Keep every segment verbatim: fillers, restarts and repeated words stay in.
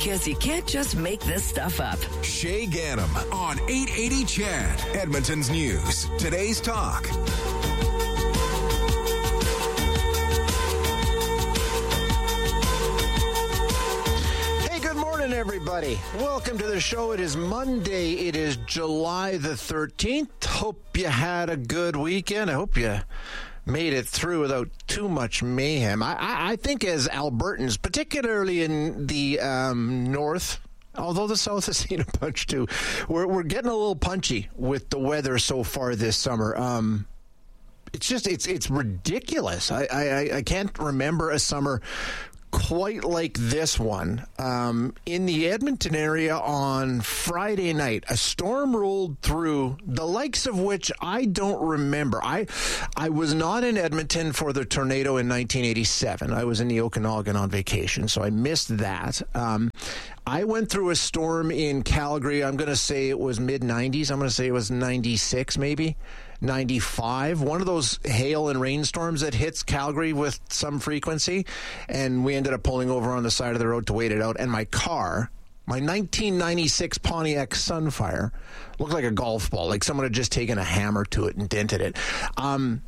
because you can't just make this stuff up. Shay Ganem on eight eighty C H E D, Edmonton's News. Today's Talk. Everybody, welcome to the show. It is Monday. It is July the thirteenth. Hope you had a good weekend. I hope you made it through without too much mayhem. I, I, I think as Albertans, particularly in the um, north, although the south has seen a punch too, we're, we're getting a little punchy with the weather so far this summer. Um, it's just, it's it's ridiculous. I, I, I can't remember a summer quite like this one. Um, in the Edmonton area on Friday night, a storm rolled through, the likes of which I don't remember. I I was not in Edmonton for the tornado in nineteen eighty-seven. I was in the Okanagan on vacation, so I missed that. Um, I went through a storm in Calgary. I'm going to say it was mid nineties. I'm going to say it was ninety-six maybe. ninety-five, one of those hail and rainstorms that hits Calgary with some frequency, and we ended up pulling over on the side of the road to wait it out, and my car, my nineteen ninety-six Pontiac Sunfire, looked like a golf ball, like someone had just taken a hammer to it and dented it. Um,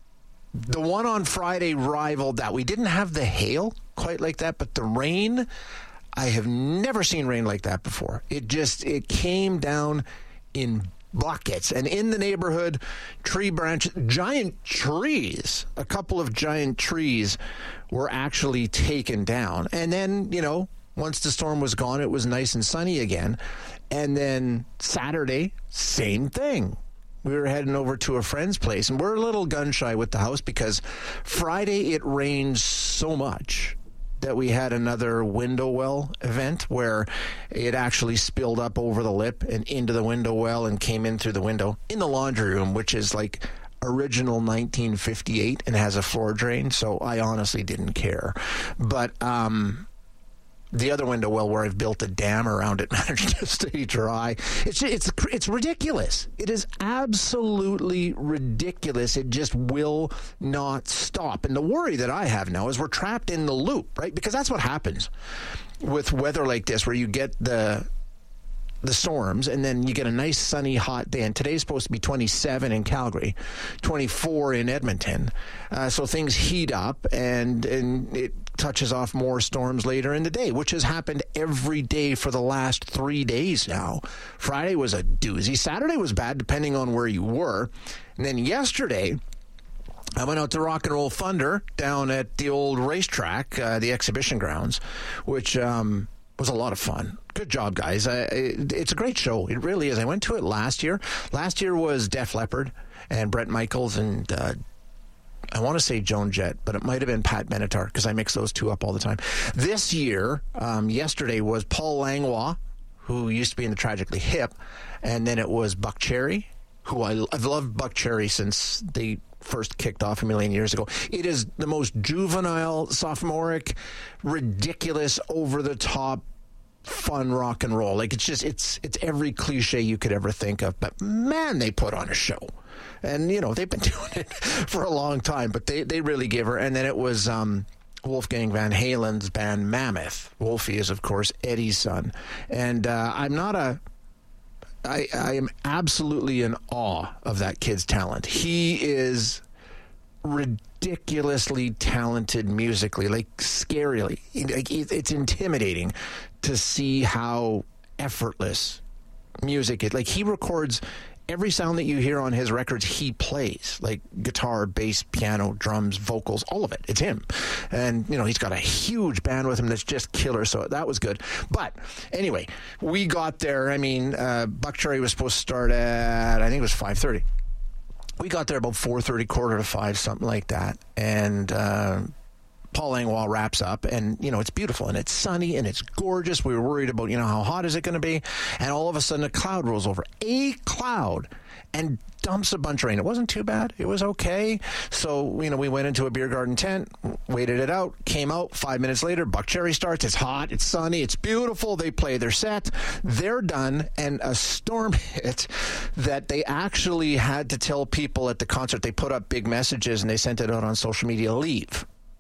the one on Friday rivaled that. We didn't have the hail quite like that, but the rain, I have never seen rain like that before. It just, it came down in buckets, and in the neighborhood, tree branches, giant trees, a couple of giant trees were actually taken down. And then, you know, once the storm was gone, it was nice and sunny again. And then Saturday, same thing. We were heading over to a friend's place, and we're a little gun shy with the house because Friday it rained so much that we had another window well event where it actually spilled up over the lip and into the window well and came in through the window in the laundry room, which is like original nineteen fifty-eight and has a floor drain. So I honestly didn't care. But um, the other window well where I've built a dam around it managed to stay dry. It's it's it's ridiculous. It is absolutely ridiculous. It just will not stop. And the worry that I have now is we're trapped in the loop, right? Because that's what happens with weather like this, where you get the the storms, and then you get a nice sunny hot day. And today's supposed to be twenty-seven in Calgary, twenty-four in Edmonton. Uh, so things heat up, and and it touches off more storms later in the day, which has happened every day for the last three days now. Friday was a doozy. Saturday was bad, depending on where you were. And then yesterday, I went out to Rock and Roll Thunder down at the old racetrack, uh, the exhibition grounds, which um, was a lot of fun. Good job, guys. Uh, it, it's a great show. It really is. I went to it last year. Last year was Def Leppard and Bret Michaels and uh, I want to say Joan Jett, but it might have been Pat Benatar because I mix those two up all the time. This year, um, yesterday was Paul Langlois, who used to be in the Tragically Hip, and then it was Buck Cherry, who I, I've loved Buck Cherry since they first kicked off a million years ago. It is the most juvenile, sophomoric, ridiculous, over-the-top, fun rock and roll. Like, it's just, it's it's every cliche you could ever think of. But, man, they put on a show. And, you know, they've been doing it for a long time, but they, they really give her. And then it was um, Wolfgang Van Halen's band Mammoth. Wolfie is, of course, Eddie's son. And uh, I'm not a... I, I am absolutely in awe of that kid's talent. He is ridiculously talented musically, like scarily. Like, it's intimidating to see how effortless music is. Like, he records every sound that you hear on his records, he plays, like guitar, bass, piano, drums, vocals, all of it. It's him. And, you know, he's got a huge band with him that's just killer, so that was good. But anyway, we got there. I mean, uh, Buck Cherry was supposed to start at, I think it was five thirty. We got there about four thirty, quarter to five, something like that. And uh, Paul Langlois wraps up, and, you know, it's beautiful, and it's sunny, and it's gorgeous. We were worried about, you know, how hot is it going to be? And all of a sudden, a cloud rolls over. A cloud. And dumps a bunch of rain. It wasn't too bad. It was okay. So, you know, we went into a beer garden tent, waited it out, came out. Five minutes later, Buck Cherry starts. It's hot. It's sunny. It's beautiful. They play their set. They're done. And a storm hit that they actually had to tell people at the concert. They put up big messages and they sent it out on social media, leave.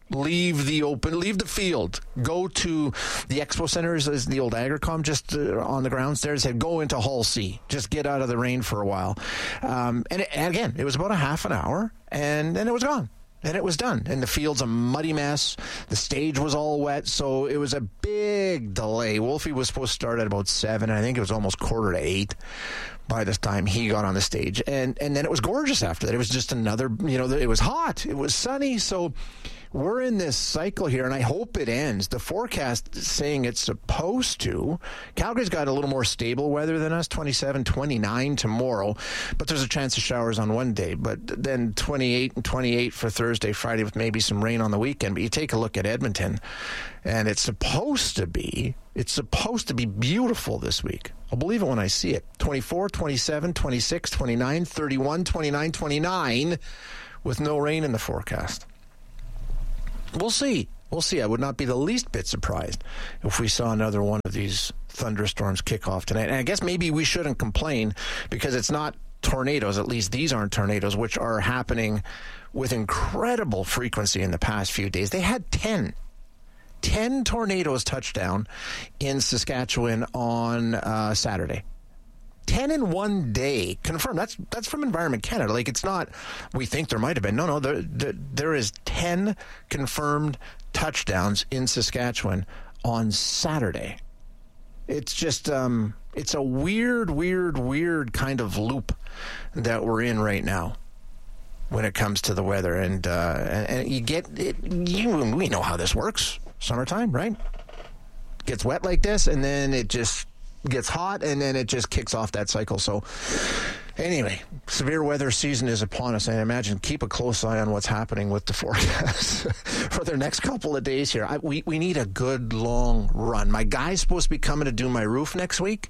Leave the open, leave the field. Go to the Expo Center, is the old Agricom, just uh, on the grounds there. It said, go into Hall C. Just get out of the rain for a while. Um, and, it, and again, it was about a half an hour, and then it was gone. And it was done. And the field's a muddy mess. The stage was all wet, so it was a big delay. Wolfie was supposed to start at about seven, and I think it was almost quarter to eight by the time he got on the stage. And and then it was gorgeous after that. It was just another, you know, it was hot. It was sunny. So we're in this cycle here, and I hope it ends. The forecast is saying it's supposed to. Calgary's got a little more stable weather than us, twenty-seven, twenty-nine tomorrow, but there's a chance of showers on one day. But then twenty-eight and twenty-eight for Thursday, Friday, with maybe some rain on the weekend. But you take a look at Edmonton, and it's supposed to be, it's supposed to be beautiful this week. I'll believe it when I see it. twenty-four, twenty-seven, twenty-six, twenty-nine, thirty-one, twenty-nine, twenty-nine, with no rain in the forecast. We'll see. We'll see. I would not be the least bit surprised if we saw another one of these thunderstorms kick off tonight. And I guess maybe we shouldn't complain because it's not tornadoes. At least these aren't tornadoes, which are happening with incredible frequency in the past few days. They had ten. ten tornadoes touch down in Saskatchewan on uh, Saturday. ten in one day, confirmed. That's that's from Environment Canada. Like, it's not, we think there might have been. No, no, there, there, there is ten confirmed touchdowns in Saskatchewan on Saturday. It's just, um, it's a weird, weird, weird kind of loop that we're in right now when it comes to the weather. And, uh, and, and you get, it, you, we know how this works. Summertime, right? Gets wet like this, and then it just gets hot, and then it just kicks off that cycle. So anyway, severe weather season is upon us, and I imagine keep a close eye on what's happening with the forecast for the next couple of days here. I, we, we need a good long run. My guy's supposed to be coming to do my roof next week.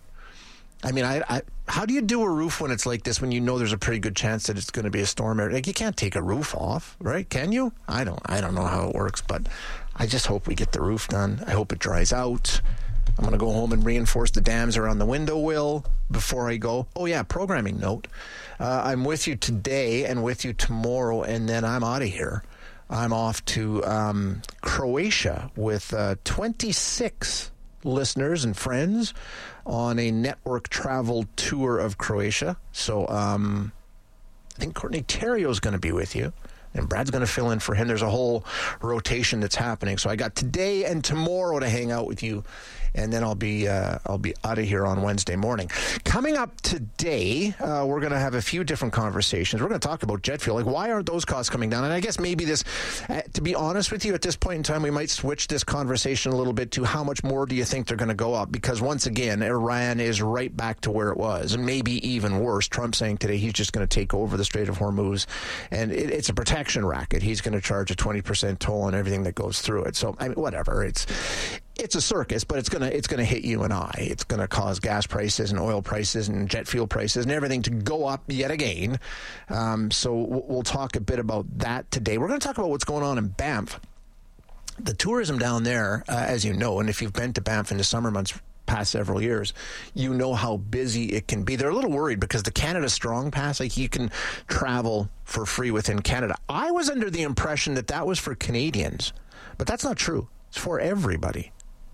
I mean, I, I how do you do a roof when it's like this, when you know there's a pretty good chance that it's going to be a storm area? Like, you can't take a roof off, right? Can you? I don't. I don't know how it works, but I just hope we get the roof done. I hope it dries out. I'm going to go home and reinforce the dams around the window well before I go. Oh, yeah, programming note. Uh, I'm with you today and with you tomorrow, and then I'm out of here. I'm off to um, Croatia with uh, twenty-six listeners and friends on a network travel tour of Croatia. So um, I think Courtney Terrio is going to be with you. And Brad's going to fill in for him. There's a whole rotation that's happening. So I got today and tomorrow to hang out with you, and then I'll be uh, I'll be out of here on Wednesday morning. Coming up today, uh, we're going to have a few different conversations. We're going to talk about jet fuel. Like, why aren't those costs coming down? And I guess maybe this, uh, to be honest with you, at this point in time, we might switch this conversation a little bit to how much more do you think they're going to go up? Because once again, Iran is right back to where it was, and maybe even worse. Trump saying today he's just going to take over the Strait of Hormuz, and it, it's a protection racket. He's going to charge a twenty percent toll on everything that goes through it. So, I mean, whatever. It's it's a circus, but it's going to it's going to hit you and I. It's going to cause gas prices and oil prices and jet fuel prices and everything to go up yet again. Um, so we'll talk a bit about that today. We're going to talk about what's going on in Banff. The tourism down there, uh, as you know, and if you've been to Banff in the summer months past several years, you know how busy it can be. They're a little worried because the Canada Strong Pass, like, you can travel for free within Canada. I was under the impression that that was for Canadians, but that's not true. It's for everybody.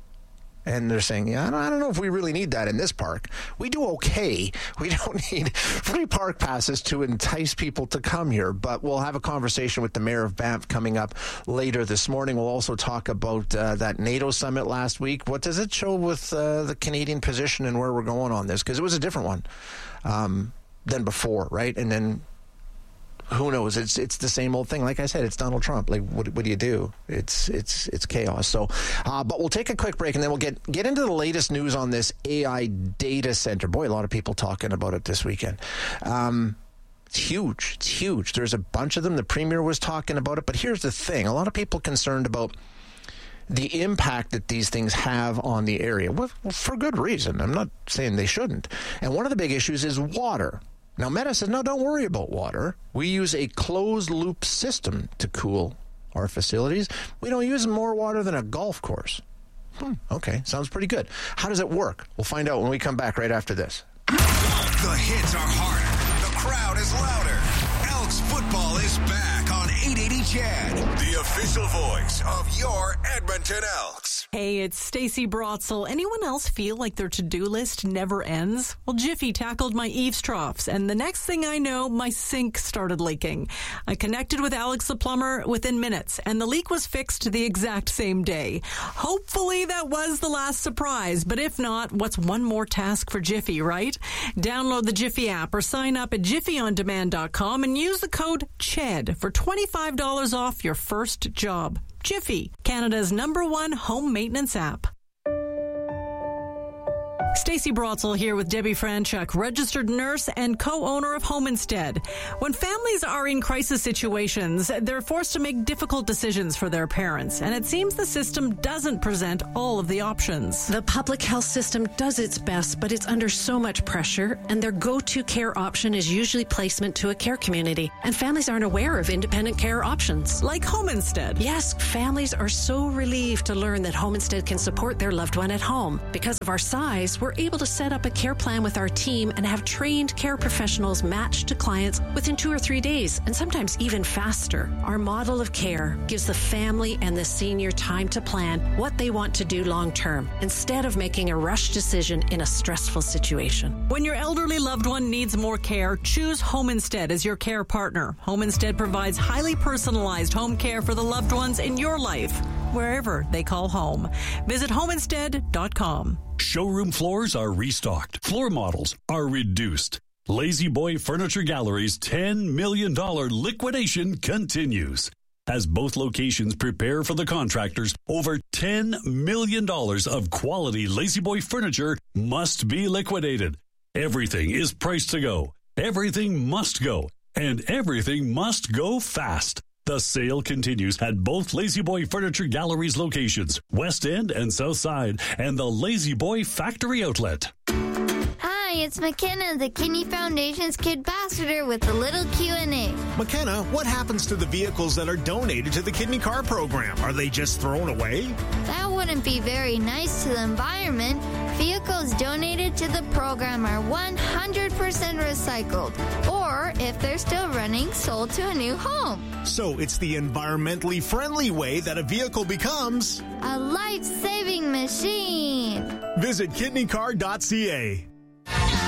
And they're saying, yeah, I don't, I don't know if we really need that in this park. We do okay. We don't need free park passes to entice people to come here. But we'll have a conversation with the mayor of Banff coming up later this morning. We'll also talk about uh, that NATO summit last week. What does it show with uh, the Canadian position and where we're going on this? Because it was a different one um, than before, right? And then who knows? It's it's the same old thing. Like I said, it's Donald Trump. Like, what what do you do? It's it's it's chaos. So, uh, but we'll take a quick break, and then we'll get get into the latest news on this A I data center. Boy, a lot of people talking about it this weekend. Um, it's huge. It's huge. There's a bunch of them. The premier was talking about it. But here's the thing: a lot of people concerned about the impact that these things have on the area. Well, for good reason. I'm not saying they shouldn't. And one of the big issues is water. Now, Meta says, no, don't worry about water. We use a closed-loop system to cool our facilities. We don't use more water than a golf course. Hmm, okay, sounds pretty good. How does it work? We'll find out when we come back right after this. The hits are harder. The crowd is louder. L Elks. Football is back on eight eighty C H E D, the official voice of your Edmonton Elks. Hey, it's Stacey Brotzel. Anyone else feel like their to-do list never ends? Well, Jiffy tackled my eaves troughs, and the next thing I know, my sink started leaking. I connected with Alex the plumber within minutes, and the leak was fixed the exact same day. Hopefully that was the last surprise, but if not, what's one more task for Jiffy, right? Download the Jiffy app or sign up at jiffy on demand dot com and use the code C H E D for twenty-five dollars off your first job. Jiffy, Canada's number one home maintenance app. Stacey Brotzel here with Debbie Franchuk, registered nurse and co-owner of Home Instead. When families are in crisis situations, they're forced to make difficult decisions for their parents, and it seems the system doesn't present all of the options. The public health system does its best, but it's under so much pressure, and their go-to care option is usually placement to a care community, and families aren't aware of independent care options. Like Home Instead. Yes, families are so relieved to learn that Home Instead can support their loved one at home. Because of our size, we're able to set up a care plan with our team and have trained care professionals matched to clients within two or three days, and sometimes even faster. Our model of care gives the family and the senior time to plan what they want to do long term, instead of making a rushed decision in a stressful situation. When your elderly loved one needs more care, choose Home Instead as your care partner. Home Instead provides highly personalized home care for the loved ones in your life, wherever they call home. Visit home instead dot com. Showroom floors are restocked. Floor models are reduced. Lazy Boy Furniture Gallery's ten million dollars liquidation continues. As both locations prepare for the contractors, over ten million dollars of quality Lazy Boy furniture must be liquidated. Everything is priced to go. Everything must go. And everything must go fast. The sale continues at both Lazy Boy Furniture Gallery's locations, West End and South Side, and the Lazy Boy Factory Outlet. Hi, it's McKenna, the Kidney Foundation's Kid Ambassador with a little Q and A. McKenna, what happens to the vehicles that are donated to the Kidney Car Program? Are they just thrown away? That wouldn't be very nice to the environment. Vehicles donated to the program are one hundred percent recycled, or if they're still running, sold to a new home. So it's the environmentally friendly way that a vehicle becomes a life-saving machine. Visit kidney car dot c a.